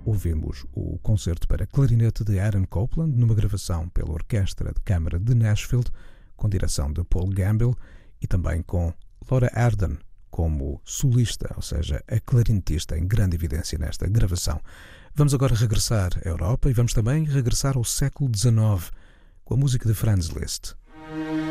ouvimos o concerto para clarinete de Aaron Copland, numa gravação pela Orquestra de Câmara de Nashville, com direção de Paul Gamble, e também com Laura Arden como solista, ou seja, a clarinetista em grande evidência nesta gravação. Vamos agora regressar à Europa e vamos também regressar ao século XIX, com a música de Franz Liszt.